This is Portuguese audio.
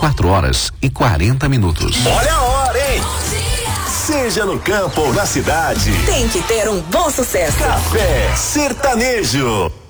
24h40. Olha a hora, hein? Seja no campo ou na cidade, tem que ter um bom sucesso. Café Sertanejo.